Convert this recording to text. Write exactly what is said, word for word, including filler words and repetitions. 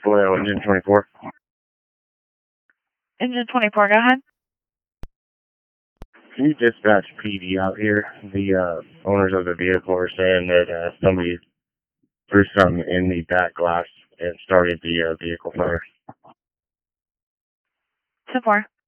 Hello, engine twenty-four. Engine twenty-four, go ahead. Can you dispatch P D out here? The uh, owners of the vehicle are saying that uh, somebody threw something in the back glass and started the uh, vehicle fire. ten four.